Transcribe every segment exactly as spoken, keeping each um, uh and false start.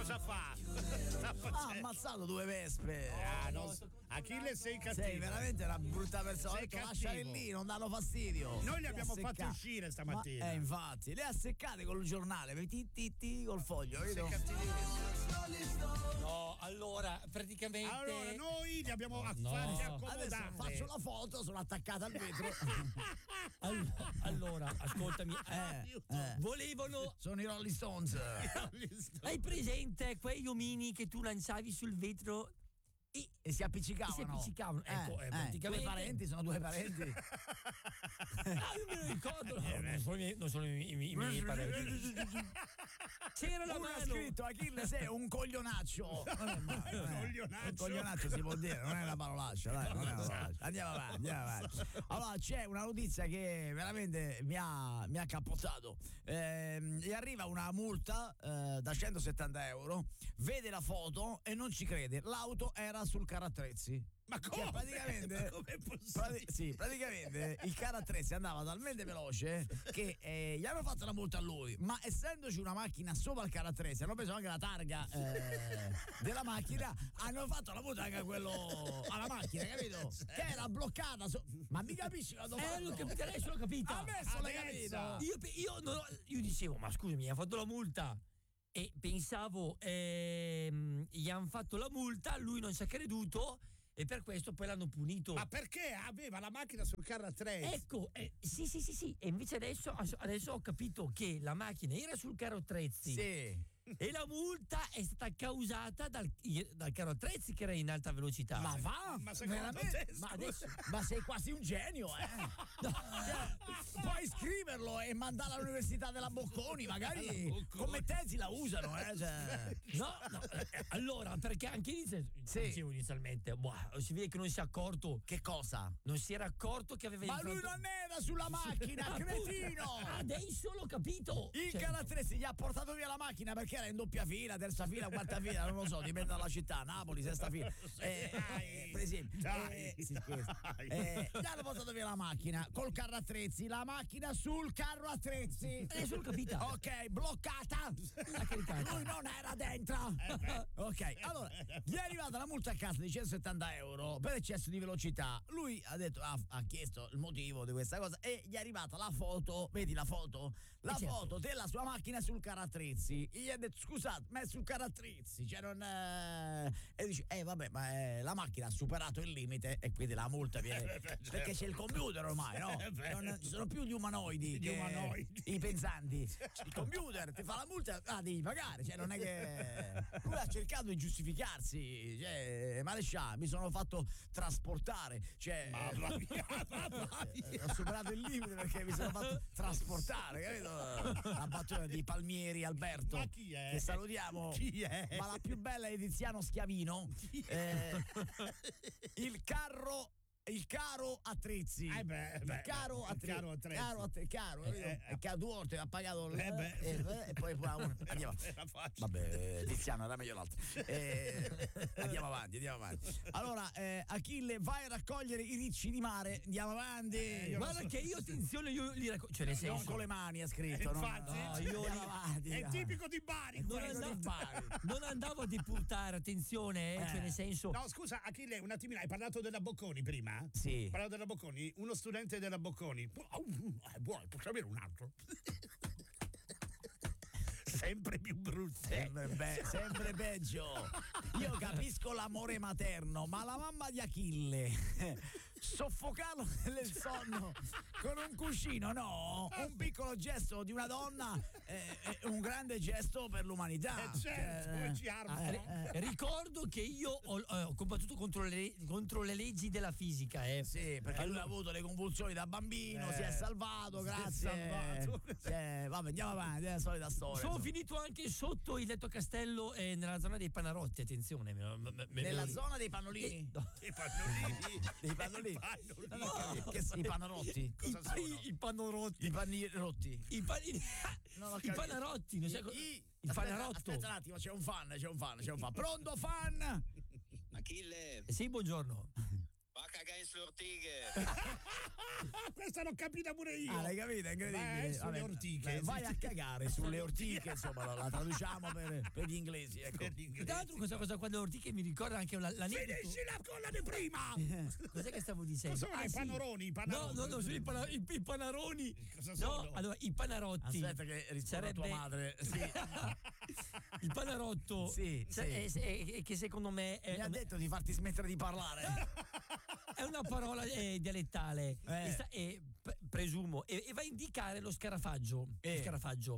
cosa fa? Ha ammazzato due vespe. Ah, no, Achille sei cattivo. Sei veramente una brutta persona. Sei Detto, lasciale lì, non danno fastidio. Noi li Le abbiamo assecca- fatti uscire stamattina. Ma, eh, infatti, le ha seccate col giornale, ti, ti, ti, col foglio, vedo? No, allora, praticamente. Allora, noi li abbiamo No. fatti Adesso accomodare. faccio la foto, sono attaccata al vetro. All- allora, ascoltami. Eh, eh. Volevano. Sono i Rolling Stones. Hai presente quegli omini che tu lanciavi sul vetro? E, e si appiccicavano. Si appiccicavano, ecco, eh, eh, praticamente- due parenti, sono due parenti. Ah, io me lo ricordo. No, non sono i miei, non sono i miei, i miei- i miei parenti. C'era la Uno ha mano. scritto Achille sei un coglionaccio. Non è male, non è- Coglionaccio. Un coglionaccio si può dire, non è una parolaccia, dai, non è una parolaccia. Andiamo avanti, andiamo avanti. Allora c'è una notizia che veramente mi ha, mi ha cappottato. Ehm, gli arriva una multa eh, da centosettanta euro, vede la foto e non ci crede. L'auto era sul carro attrezzi. Ma come? Cioè, praticamente, Ma com'è possibile? prati- sì, praticamente il carro attrezzi andava talmente veloce che eh, gli hanno fatto la multa a lui, ma essendoci una macchina sopra il carro attrezzi, hanno preso anche la targa eh, della macchina, hanno fatto la multa anche a quello alla macchina, capito? Che era bloccata. so- ma mi capisci quando Eh, parlo? l'ho capita, adesso l'ho capita. Adesso l'hai Adesso. capita. Io, pe- io, non ho- io dicevo, ma scusami, mi ha fatto la multa. E pensavo, ehm, gli hanno fatto la multa, lui non ci ha creduto e per questo poi l'hanno punito. Ma perché aveva la macchina sul carro attrezzi? Ecco, eh, sì, sì, sì, sì. E invece adesso, adesso ho capito che la macchina era sul carro attrezzi. Sì. E la multa è stata causata dal, dal carro attrezzi che era in alta velocità. Ma va? Ma secondo veramente? te, Ma, scusa? adesso, ma sei quasi un genio, eh? Cioè, puoi scriverlo e mandarlo all'università della Bocconi, magari Alla Bocconi. come tesi la usano, eh? Cioè. No, no, eh, allora, perché anche inizia- Sì. dicevo inizialmente, boh, si vede che non si è accorto, Che cosa? non si era accorto che aveva Ma in lui fronte- non era sulla macchina, Appunto, cretino! Adesso l'ho capito. Il Cioè, Calattrezzi gli ha portato via la macchina perché era in doppia fila, terza fila, quarta fila, non lo so, dipende dalla città, Napoli, sesta fila. Eh, Dai, eh, per esempio, dai, eh, si scherza. dai. Eh, gli hanno portato via la macchina col carro attrezzi, la macchina sul carro attrezzi. Adesso l'ho capita. Ok, bloccata. La caricata. Lui non era dentro. Ok, allora gli è arrivata la multa a casa di centosettanta euro per eccesso di velocità. Lui ha detto, ha, ha chiesto il motivo di questa cosa e gli è arrivata la foto. Vedi la foto? La Eh, certo. foto della sua macchina sul carro attrezzi. Gli ha detto, scusate, ma è sul carro attrezzi, cioè non è... E dice, eh vabbè, ma eh, la macchina ha superato il limite e quindi la multa viene. Eh, beh, certo. Perché c'è il computer ormai, no? Eh, beh. Non ci sono più gli umanoidi, Gli che- umanoidi. i pensanti. Il computer ti fa la multa, ah, devi pagare, cioè non è che lui ha cercato di giustificarsi, cioè maresciallo, mi sono fatto trasportare, cioè Mamma mia, mamma eh, mia. ho superato il limite perché mi sono fatto trasportare, capito? La battuta di Palmieri Alberto, Ma chi è? che salutiamo. Chi è? Ma la più bella è Tiziano Schiavino. Eh, il carro il caro attrezzi. Eh beh, il beh, caro il attrezzi. caro attrezzi. Caro attrezzi, caro, Eh, capito? eh, E che a due volte ha pagato il, Eh beh. eh, eh, e poi pure uno. Andiamo. Era facile. Vabbè, Tiziano era meglio l'altro. Eh, andiamo avanti, andiamo avanti. Allora, eh, Achille, vai a raccogliere i ricci di mare. Andiamo avanti. io Guarda che io, attenzione, io li racconto. Cioè, nel Non senso, con le mani ha scritto. non- Infatti, no, io andiamo li- avanti. È tipico di Bari. non quello andavo- di andavo, Bari. non andavo a depurtare, attenzione, eh, Eh. cioè nel senso. No, scusa, Achille, un attimino, hai parlato della Bocconi prima? Sì. Hai parlato della Bocconi, uno studente della Bocconi. Oh, eh, buono, posso avere un altro? Sempre più brutte. Sempre, be- sempre peggio. Io capisco l'amore materno, ma la mamma di Achille soffocarlo nel sonno con un cuscino, no? Un piccolo gesto di una donna è, è un grande gesto per l'umanità. Eh, certo, Cioè, come ci arma. eh, eh, Ricordo che io ho, eh, ho combattuto contro le, contro le leggi della fisica, eh. Sì, perché lui ha avuto le convulsioni da bambino, Eh, si è salvato, si è grazie. salvato. Eh, vabbè, andiamo avanti, è la solita storia. Sono insomma. finito anche sotto il letto castello e nella zona dei Panarotti, attenzione. me- me- me- Nella me- zona dei pannolini? Eh, no. I pannolini. Dei pannolini? I pannolini. No, no, che sono i panarotti? Cosa I, sono? i, i panarotti. I panni rotti. I, pan- Non ho i capito. panarotti, non sai I- co- i- il aspetta, panarotto. Aspetta un attimo, c'è un fan, c'è un fan, c'è un fan. Pronto fan? Achille, Sì, buongiorno. va a cagare in sulle ortighe. Questa l'ho capita pure io. Ah, l'hai capita? È incredibile. Beh, sulle Vabbè, ortiche. beh, vai a cagare sulle ortiche, insomma, la, la traduciamo per, per gli inglesi. Ecco. Per gli inglesi. Tra l'altro questa cosa qua delle ortiche mi ricorda anche la, l'aneddoto. Finisci la colla di prima! Cos'è che stavo dicendo? Cosa sono Ah, i sì. panoroni? I No, panaroni? no, no, sono i, pana- i, i panaroni. Cosa No, sono? allora, i panarotti. Aspetta che risponda Sarebbe- tua madre. Sì. Il panarotto. Sì, sa- sì. È, è- è che secondo me è, Mi ha detto di farti smettere di parlare. è una parola eh, dialettale. Eh. E sta- e pre- presumo. E, e va a indicare lo scarafaggio. Eh. Lo scarafaggio.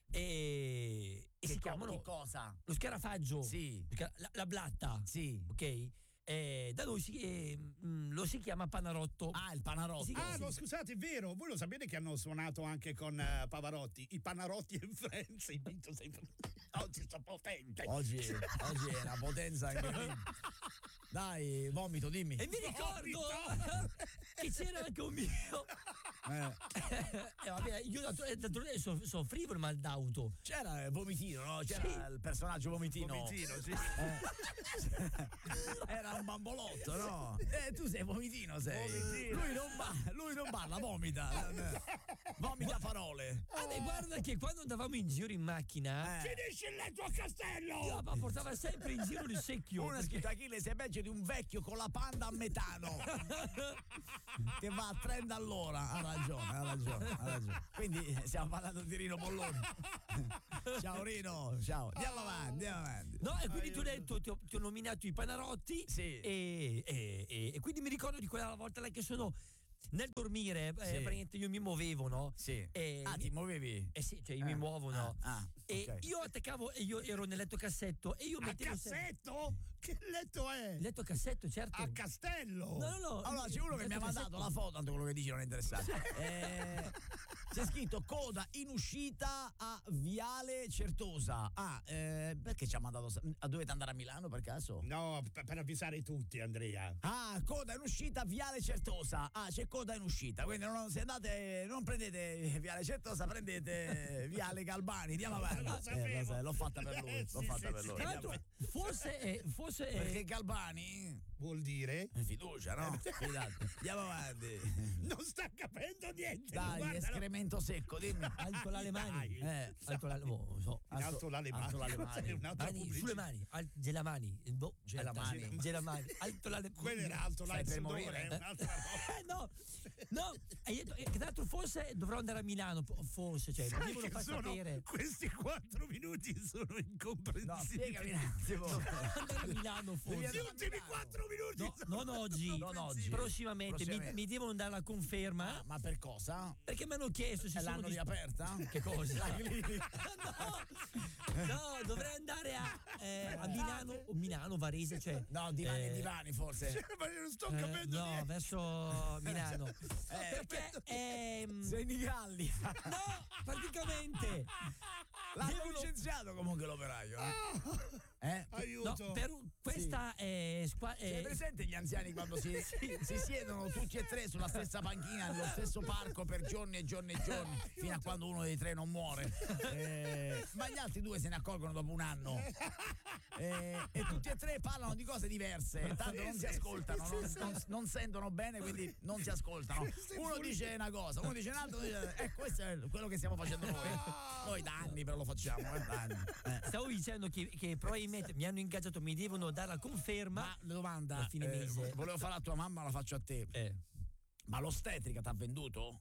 E, e si Che co- chiamano. che cosa? Lo scarafaggio. Sì. La, la blatta. Sì. Ok? Eh, da noi si, eh, mm, lo si chiama panarotto. Ah, il panarotto. Sì, Ah, sì. no, scusate, è vero. Voi lo sapete che hanno suonato anche con eh, Pavarotti, i Panarotti e Friends. I Beatles e oggi sto potente. Oggi, oggi è una potenza incredibile. Dai, vomito, dimmi. E mi ricordo che c'era anche un mio. Eh, Eh, vabbè, io d'altro- d'altronde so- soffrivo il mal d'auto. c'era il vomitino, no? C'era il personaggio vomitino. Vomitino, sì. Eh. Era un bambolotto, no? Eh, tu sei vomitino, sei. Vomitino. Lui non, ba- lui non parla, vomita. Eh, Vomita parole. Ah, beh, guarda che quando andavamo in giro in macchina, Eh. Finisci il letto a castello! io papà portava sempre in giro il secchio. Una perché- scritto Achille sei peggio di un vecchio con la panda a metano che va a trenta all'ora. Ha ragione, ha ragione, ha ragione. Quindi stiamo parlando di Rino Polloni. Ciao Rino, ciao. Andiamo avanti, andiamo avanti. No, e quindi tu hai detto, ti ho, ti ho nominato i panarotti. Sì. E, e- e- e quindi mi ricordo di quella volta là che sono nel dormire, eh, praticamente io mi muovevo, no? Sì. E Ah, ti muovevi? Eh sì, cioè io Eh, mi muovo, no? ah, ah, E ok. io attaccavo e io ero nel letto cassetto e io A mettevo sempre- cassetto? Che letto è? il letto cassetto, certo. A castello! No, no, no. Allora c'è uno che il mi ha letto mandato cassetto. la foto, tanto quello che dici non è interessante. Eh, c'è scritto coda in uscita a Viale Certosa. Ah, eh, perché ci ha mandato? A dovete andare a Milano per caso? No, per, per avvisare tutti, Andrea. Ah, coda in uscita Viale Certosa. Ah, c'è coda in uscita. Quindi non, se andate, non prendete Viale Certosa, prendete Viale Galbani. Andiamo avanti. Lo sapevo. Eh, lo sai, l'ho fatta per lui. Eh, L'ho sì, fatta sì, per sì. lui. Tra l'altro, forse, eh, forse eh, Perché Galbani? Vuol dire? È fiducia, no? Fidate. Andiamo avanti. Non sta capendo niente. Dai, guardalo. escremento secco, dimmi. alto là le mani. Dai. Eh, Alto là, boh, non so. In alto là le mani. alto là le Cos'è? mani. Un'altra Mani, pubblicità. sulle mani, al, gelamani. Boh, Gelamani. alta- Gelamani. Alto là le Quello era alto là Stai il per sudore, morire. è un'altra roba. Eh, no, no, hai detto, eh, che tra l'altro forse dovrò andare a Milano, po- forse, cioè, mi Sai devono che far sono, sapere. questi quattro minuti sono No, incomprensibili. spiegami un attimo. Andare a Milano Gli forse. ultimi quattro minuti No, sono non oggi, Non oggi. prossimamente, Prossimamente. Mi, mi devono dare la conferma Ah, ma per cosa? perché mi hanno chiesto se E sono l'hanno dis- riaperta? Che cosa? La clinica. no, no, dovrei andare a, eh, a Milano o Milano, Varese, cioè. No, divani eh, e divani forse. Ma io non sto eh, capendo no, niente. verso Milano. perché ehm, Sei di Galli. no, praticamente L'hanno devono- licenziato comunque l'operaio. Eh? Eh? no, Aiuto. per un- questa è squa- Sei eh, presente gli anziani quando si, si siedono tutti e tre sulla stessa panchina nello stesso parco per giorni e giorni e giorni fino a quando uno dei tre non muore? Eh, ma gli altri due se ne accorgono dopo un anno. Eh, e tutti e tre parlano di cose diverse, tanto non si ascoltano, non, non- non sentono bene, quindi non si ascoltano. Uno dice una cosa, uno dice un'altra, uno dice, eh, questo è quello che stiamo facendo noi. Noi da anni però lo facciamo, eh, da anni. Eh. stavo dicendo che, che probabilmente mi hanno ingaggiato, mi devono dare la conferma. Ma la domanda, a fine eh, mese. volevo fare a tua mamma, la faccio a te. Eh, Ma l'ostetrica t'ha venduto?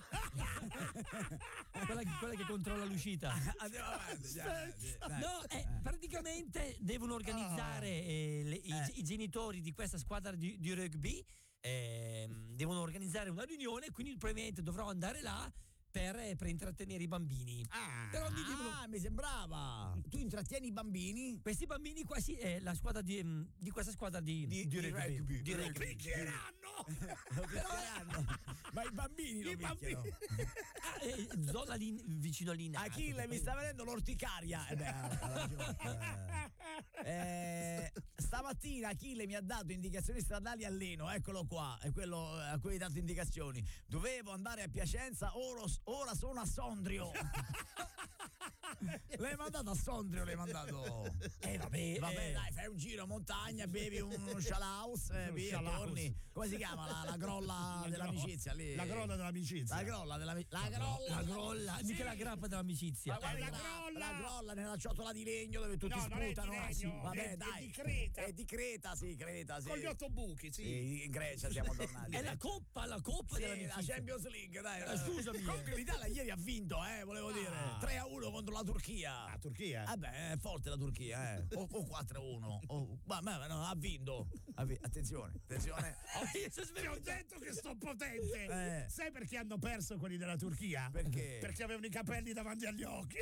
quella, quella che controlla l'uscita. Andiamo avanti. andiamo avanti, dai. No, eh, praticamente devono organizzare eh, le- i, Eh. i genitori di questa squadra di, di rugby, ehm, devono organizzare una riunione, quindi probabilmente dovrò andare là per, eh, per intrattenere i bambini. Ah, Però mi devono. Ah, mi sembrava. Tu intrattieni i bambini? Questi bambini qua sì, è la squadra di, mm, di questa squadra di, Di- di di rugby. rugby. Di rugby. picchieranno! Lo picchieranno. Ma i bambini lo I picchiano. bambini. Ah, eh, zona lì, vicino all'Inato. Achille, mi sta venendo l'orticaria. Eh beh, ha ragione. Eh, stamattina Achille mi ha dato indicazioni stradali a Leno, eccolo qua, è quello a cui hai dato indicazioni. Dovevo andare a Piacenza, ora, ora sono a Sondrio. L'hai mandato a Sondrio, l'hai mandato. Eh vabbè, Vabbè, eh. dai, fai un giro a montagna, bevi un shalaus, eh, via, shalaus. torni. Come si chiama? La, la grolla La dell'amicizia lì. La grolla dell'amicizia. La grolla dell'amicizia. La grolla. La grolla, mica la grappa dell'amicizia. Ma guarda, la la, grolla. la grolla nella ciotola di legno dove tutti No, non è di sputano. legno, Ah, sì, vabbè, è- è dai. di Creta. È di Creta, sì, Creta, sì. Con gli otto buchi, sì. Sì, in Grecia siamo tornati. È la coppa, la coppa Sì, la dell'amicizia. Champions League, dai. Eh, scusami. Comunque l'Italia ieri ha vinto, eh, volevo dire. tre a uno contro la Turchia. Ah, Turchia? Vabbè, è forte la Turchia, eh. O, o quattro a uno. O, ma, ma no, ha vinto. Ha vi- attenzione, attenzione. Ti ho detto che sto potente. Eh. Sai perché hanno perso quelli della Turchia? Perché? Perché avevano i capelli davanti agli occhi.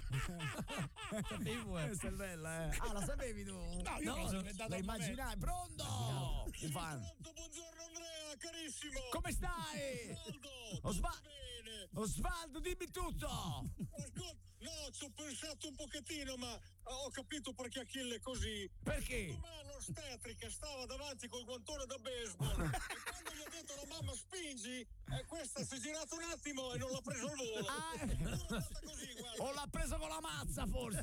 Sapevo, eh. Questa è bella, eh. Ah, la sapevi tu? No, io No, non sono la inventato La a me. immaginavi? Pronto? Un fan. Pronto, buongiorno Andrea, carissimo. Come stai? Osvaldo, Osva- tutto bene. Osvaldo, dimmi tutto. Ascolta, no, ci ho pensato un pochettino, ma ho capito perché Achille è così. Perché? Ma l'ostetrica stava davanti col guantone da baseball e quando gli ha detto la mamma spingi, eh, questa si è girata un attimo e non l'ha preso al volo. Ah, È andata così, guarda. o l'ha preso con la mazza, forse.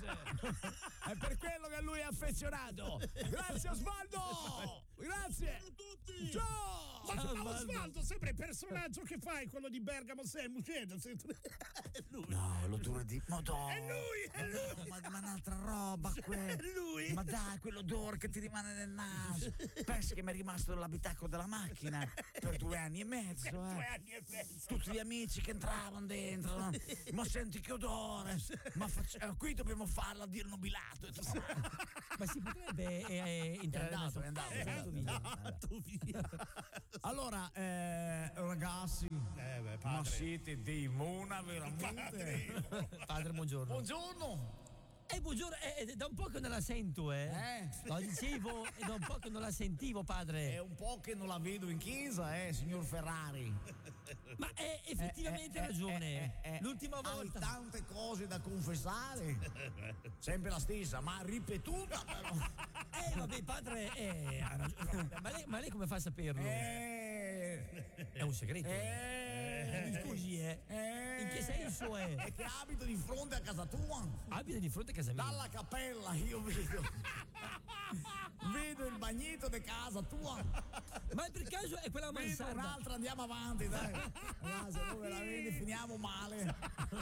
È per quello che lui è affezionato. Grazie, Osvaldo. Grazie. Ciao a tutti. Ciao. Ma Ciao, ma Osvaldo. Osvaldo, sempre il personaggio che fai, quello di Bergamo sei Muceno. È lui. No, l'odore di Madonna. È lui, è lui. Ma, ma un'altra roba que- È lui. Ma dai, quell'odore che ti rimane nel naso. Pensi che mi è rimasto l'abitacolo della macchina per due anni e mezzo, Due eh. anni e mezzo. Tutti gli amici che entravano dentro, no? Ma senti che odore. Ma faccia- eh, qui dobbiamo farlo a dir nubilato. Ma si potrebbe eh, eh, entrare È andato, nel è andato, nostro- è andato via. Andato via. Allora, eh, ragazzi, Eh beh, ma padre. siete dei mona veramente? Padre, buongiorno. Buongiorno. Eh, buongiorno, eh, è da un po' che non la sento, eh. Eh? Lo dicevo, è da un po' che non la sentivo, È padre. un po' che non la vedo in chiesa, eh, signor Ferrari. Ma è effettivamente Eh, eh, ragione. eh, eh, L'ultima Hai volta. tante cose da confessare. Sempre la stessa, ma ripetuta però. Eh, vabbè, padre, eh, ha ragione. Ma lei, ma lei come fa a saperlo? Eh, È un segreto. eh, Mi scusi, eh. eh. In che senso è? È che abito di fronte a casa tua. Abita di fronte a casa mia. Dalla cappella io vedo. Vedo il bagnetto di casa tua. Ma per caso è quella Vedo mansarda? un'altra, andiamo avanti, dai. Allora, se no veramente finiamo male.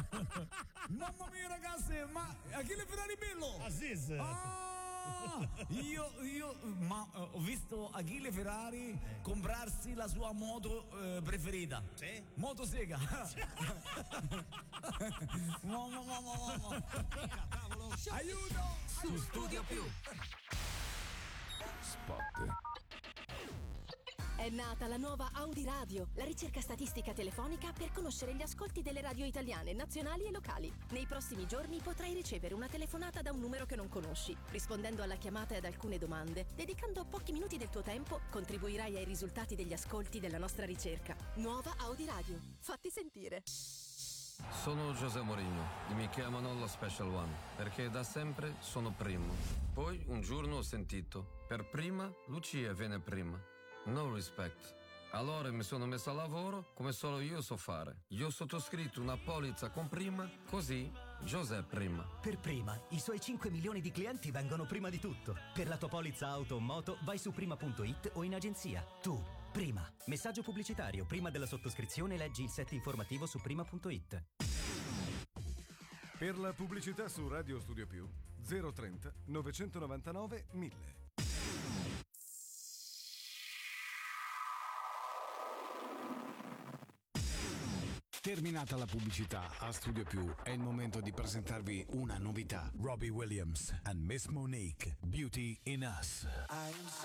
Mamma mia, ragazzi, ma Achille Ferrari bello! Aziz. Ah, io, io, ma eh, ho visto Achille Ferrari comprarsi la sua moto eh, preferita. Sì? Motosega. Mamma, mamma, mamma. Aiuto! Su Studio Più. È nata la nuova Audi Radio, la ricerca statistica telefonica per conoscere gli ascolti delle radio italiane, nazionali e locali. Nei prossimi giorni potrai ricevere una telefonata da un numero che non conosci. Rispondendo alla chiamata e ad alcune domande, dedicando pochi minuti del tuo tempo, contribuirai ai risultati degli ascolti della nostra ricerca. Nuova Audi Radio. Fatti sentire. Sono José Mourinho e mi chiamano lo Special One perché da sempre sono primo. Poi un giorno ho sentito, per prima Lucia viene prima. No respect. Allora mi sono messo a lavoro come solo io so fare. Io ho sottoscritto una polizza con prima, così José prima. Per prima, i suoi cinque milioni di clienti vengono prima di tutto. Per la tua polizza auto o moto vai su prima punto it o in agenzia. Tu, prima. Messaggio pubblicitario. Prima della sottoscrizione leggi il set informativo su prima punto it. Per la pubblicità su Radio Studio Più zero trenta novecentonovantanove mille. Terminata la pubblicità, a Studio Più è il momento di presentarvi una novità. Robbie Williams and Miss Monique, Beauty in Us.